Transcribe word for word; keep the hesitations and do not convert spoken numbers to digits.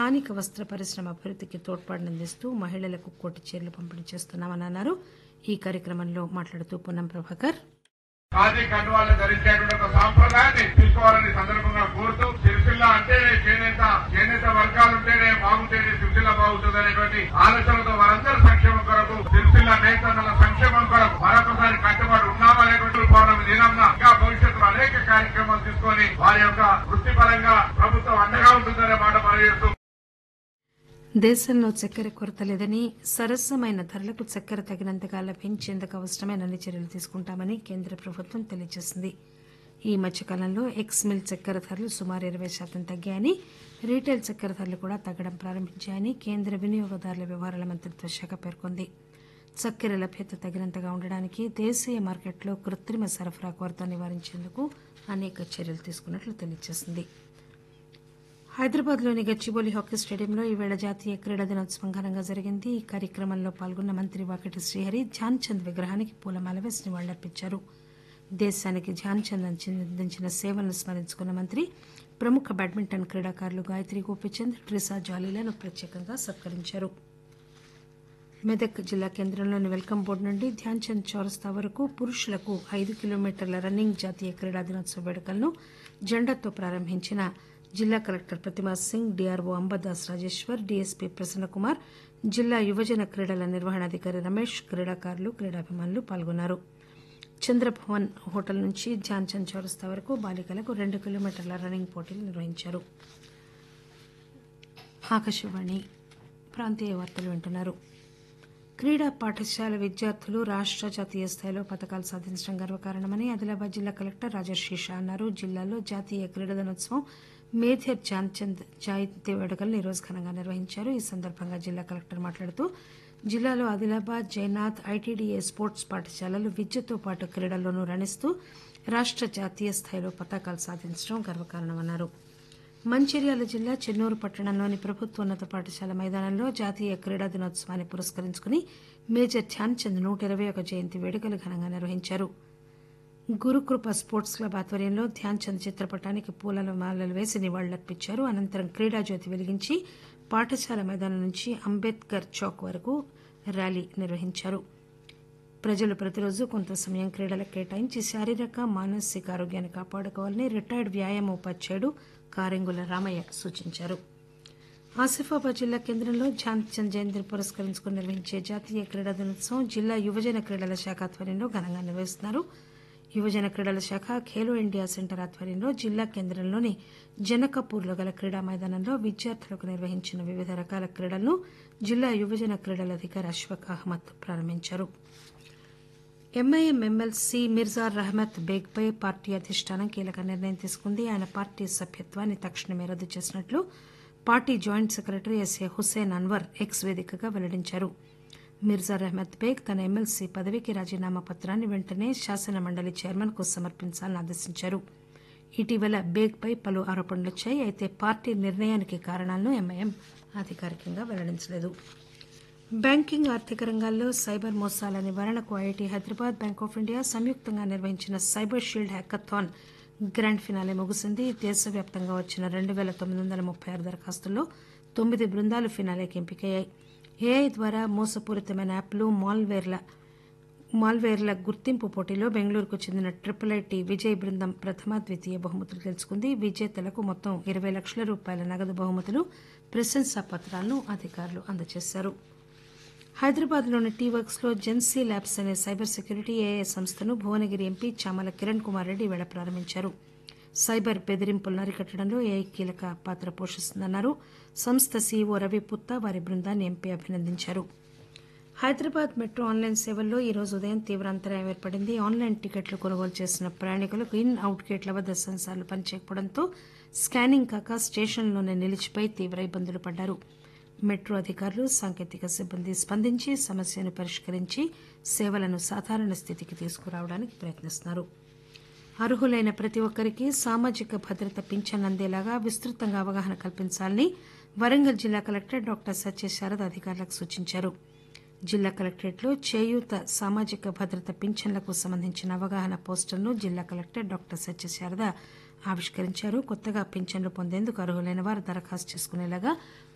స్థానిక వస్త్ర పరిశ్రమ అభివృద్ధికి తోడ్పాటునందిస్తూ మహిళలకు కోటి చీరలు పంపిణీ చేస్తున్నామని అన్నారు. ఈ కార్యక్రమంలో మాట్లాడుతూ పొన్నం ప్రభాకర్ ఖాదీ కండువాలు ధరించేటువంటి ఒక సాంప్రదాయాన్ని తీసుకోవాలని సందర్భంగా కోరుతూ సిరిసిల్ల అంటేనే చేనేత చేనేత వర్గాలు ఉంటేనే బాగుంటేనే సిరిసిల్ల బాగుంటుంది అనేటువంటి ఆలోచనతో వారందరి సంక్షేమం కొరకు సిరిసిల్ల నేతన్నల సంక్షేమం కొరకు మరొకసారి కట్టుబడి ఉన్నామా లేకుంటే పౌర్ణమి దినంన ఇంకా భవిష్యత్తులో అనేక కార్యక్రమాలు తీసుకొని వారి యొక్క వృత్తిపరంగా ప్రభుత్వం అండగా ఉంటుందనే మాట మనవిస్తూ దేశంలో చక్కెర కొరత లేదని, సరసమైన ధరలకు చక్కెర తగినంతగా లభించేందుకు అవసరమైన అన్ని చర్యలు తీసుకుంటామని కేంద్ర ప్రభుత్వం తెలియజేసింది. ఈ మధ్యకాలంలో ఎక్స్ మిల్ చక్కెర ధరలు సుమారు ఇరవై శాతం తగ్గాయని, రీటైల్ చక్కెర ధరలు కూడా తగ్గడం ప్రారంభించాయని కేంద్ర వినియోగదారుల వ్యవహారాల మంత్రిత్వ శాఖ పేర్కొంది. చక్కెర లభ్యత తగినంతగా ఉండడానికి దేశీయ మార్కెట్లో కృత్రిమ సరఫరా కొరత నివారించేందుకు అనేక చర్యలు తీసుకున్నట్లు తెలియజేసింది. హైదరాబాద్లోని గచ్చిబౌలి హాకీ స్టేడియంలో ఈవేళ జాతీయ క్రీడా దినోత్సవం ఘనంగా జరిగింది. ఈ కార్యక్రమంలో పాల్గొన్న మంత్రి వాకిటి శ్రీహరి ధ్యాన్ చంద్ విగ్రహానికి పూలమాల వేసి నివాళులర్పించారు. దేశానికి ధ్యాన్ చంద్ అందించిన సేవలను స్మరించుకున్న మంత్రి ప్రముఖ బ్యాడ్మింటన్ క్రీడాకారులు గాయత్రి గోపీచంద్, ట్రిసా జాలీలను ప్రత్యేకంగా సత్కరించారు. మెదక్ జిల్లా కేంద్రంలోని వెల్కమ్ బోర్డు నుండి ధ్యాన్ చంద్ చౌరస్తా వరకు పురుషులకు ఐదు కిలోమీటర్ల రన్నింగ్ జాతీయ క్రీడా దినోత్సవ వేడుకలను జెండాతో ప్రారంభించిన జిల్లా కలెక్టర్ ప్రతిమా సింగ్, డీఆర్ఓ అంబదాస్ రాజేశ్వర్, డీఎస్పీ ప్రసన్నకుమార్, జిల్లా యువజన క్రీడల నిర్వహణాధికారి రమేష్, క్రీడాకారులు, క్రీడాభిమానులు పాల్గొన్నారు. చంద్రభవన్ హోటల్ నుంచి ధ్యాన్ చంద్ చౌరస్తా వరకు బాలికలకు రెండు కిలోమీటర్ల రన్నింగ్ పోటీలు నిర్వహించారు. ఆకాశవాణి ప్రాంతీయ వార్తలు వింటున్నారు. క్రీడా పాఠశాల విద్యార్థులు రాష్ట జాతీయ స్థాయిలో పథకాలు సాధించడం గర్వకారణమని ఆదిలాబాద్ జిల్లా కలెక్టర్ రాజర్షి షా అన్నారు. జిల్లాలో జాతీయ క్రీడా దినోత్సవం మేజర్ ధ్యాన్ చంద్ జయంతి వేడుకలను ఈరోజు ఘనంగా నిర్వహించారు. ఈ సందర్భంగా జిల్లా కలెక్టర్ మాట్లాడుతూ జిల్లాలో ఆదిలాబాద్, జైనాథ్, ఐటీడీఏ స్పోర్ట్స్ పాఠశాలలు విద్యతో పాటు క్రీడల్లోనూ రాణిస్తూ రాష్ట జాతీయ స్థాయిలో పథకాలు సాధించడం గర్వకారణమన్నారు. మంచిర్యాల జిల్లా చెన్నూరు పట్టణంలోని ప్రభుత్వోన్నత పాఠశాల మైదానంలో జాతీయ క్రీడా దినోత్సవాన్ని పురస్కరించుకుని మేజర్ ధ్యాన్ చంద్ నూట ఇరవై ఒక జయంతి వేడుకలు ఘనంగా నిర్వహించారు. గురుకృప స్పోర్ట్స్ క్లబ్ ఆధ్వర్యంలో ధ్యాన్ చంద్ చిత్రపటానికి పూల మాలలు వేసి నివాళులర్పించారు. అనంతరం క్రీడాజ్యోతి వెలిగించి పాఠశాల మైదానం నుంచి అంబేద్కర్ చౌక్ వరకు ర్యాలీ నిర్వహించారు. ప్రజలు ప్రతిరోజు కొంత సమయం క్రీడలకు కేటాయించి శారీరక, మానసిక ఆరోగ్యాన్ని కాపాడుకోవాలని రిటైర్డ్ వ్యాయామ ఉపాధ్యాయుడు కారెంగుల రామయ్య సూచించారు. ఆసిఫాబాద్ జిల్లా కేంద్రంలో ధ్యాన్ చంద్ జయంతిని పురస్కరించుకుని నిర్వహించే జాతీయ క్రీడా దినోత్సవం జిల్లా యువజన క్రీడల శాఖ ఆధ్వర్యంలో ఘనంగా నిర్వహిస్తున్నారు. యువజన క్రీడల శాఖ ఖేలో ఇండియా సెంటర్ ఆధ్వర్యంలో జిల్లా కేంద్రంలోని జనకపూర్లో గల క్రీడా మైదానంలో విద్యార్థులకు నిర్వహించిన వివిధ రకాల క్రీడలను జిల్లా యువజన క్రీడల అధికారి అష్ఫక్ అహ్మద్ ప్రారంభించారు. ఎంఐఎం ఎమ్మెల్సీ మిర్జా రహమత్ బేగ్ పై పార్టీ అధిష్టానం కీలక నిర్ణయం తీసుకుంది. ఆయన పార్టీ సభ్యత్వాన్ని తక్షణమే రద్దు చేసినట్లు party joint secretary SA Hussain Anwar X వేదికగా వెల్లడించారు. మిర్జా రహమత్ బేగ్ తన ఎమ్మెల్సీ పదవికి రాజీనామా పత్రాన్ని వెంటనే శాసన మండలి చైర్మన్ కు సమర్పించాలని ఆదేశించారు. ఇటీవల బేగ్ పై పలు ఆరోపణలు వచ్చాయి. అయితే పార్టీ నిర్ణయానికి కారణాలను ఎంఐఎం అధికారికంగా వెల్లడించలేదు. బ్యాంకింగ్, ఆర్థిక రంగాల్లో సైబర్ మోసాల నివారణకు IIT Hyderabad, bank of India సంయుక్తంగా నిర్వహించిన cyber shield hackathon grand finale ముగిసింది. దేశవ్యాప్తంగా వచ్చిన రెండు పేల తొమ్మిది వందల ముప్పై ఆరు దరఖాస్తుల్లో తొమ్మిది బృందాలు ఫినాలేకి ఎంపికయ్యాయి. ఏఐ ద్వారా మోసపూరితమైన యాప్లు, మాల్వేర్ల మాల్వేర్ల గుర్తింపు పోటీలో బెంగళూరుకు చెందిన ట్రిపుల్ ఐటీ విజయ్ బృందం ప్రథమ, ద్వితీయ బహుమతులు గెలుచుకుంది. విజేతలకు మొత్తం ఇరవై లక్షల రూపాయల నగదు బహుమతులు, ప్రశంసా పత్రాలను అధికారులు అందజేశారు. హైదరాబాద్లోని టీ వర్క్స్ లో జెన్సీ ల్యాబ్స్ అనే సైబర్ సెక్యూరిటీ ఏఐ సంస్థను భువనగిరి ఎంపీ చామల కిరణ్ కుమార్ రెడ్డి ఈవేళ ప్రారంభించారు. సైబర్ బెదిరింపులను అరికట్టడంలో ఏఐ కీలక పాత్ర పోషిస్తుందన్నారు. సంస్థ సీఈఓ రవి పుత్తా వారి బృందాన్ని ఎంపీ అభినందించారు. హైదరాబాద్ మెట్రో ఆన్లైన్ సేవల్లో ఈ రోజు ఉదయం తీవ్ర అంతరాయం ఏర్పడింది. ఆన్లైన్ టికెట్లు కొనుగోలు చేసిన ప్రయాణికులకు ఇన్, అవుట్ గేట్ల వద్ద సెన్సార్లు పనిచేయకపోవడంతో స్కానింగ్ కాక స్టేషన్లోనే నిలిచిపోయి తీవ్ర ఇబ్బందులు పడ్డారు. మెట్రో అధికారులు, సాంకేతిక సిబ్బంది స్పందించి సమస్యను పరిష్కరించి సేవలను సాధారణ స్థితికి తీసుకురావడానికి ప్రయత్నిస్తున్నారు. అర్హులైన ప్రతి ఒక్కరికి సామాజిక భద్రత పింఛన్ అందేలాగా విస్తృతంగా అవగాహన కల్పించాలని వరంగల్ జిల్లా కలెక్టర్ డాక్టర్ సత్యశారద అధికారులకు సూచించారు. జిల్లా కలెక్టరేట్లో చేయూత సామాజిక భద్రత పింఛన్లకు సంబంధించిన అవగాహన పోస్టర్ను జిల్లా కలెక్టర్ డాక్టర్ సత్యశారద ఆవిష్కరించారు. కొత్తగా పింఛన్లు పొందేందుకు అర్హులైన వారు దరఖాస్తు చేసుకునేలాగా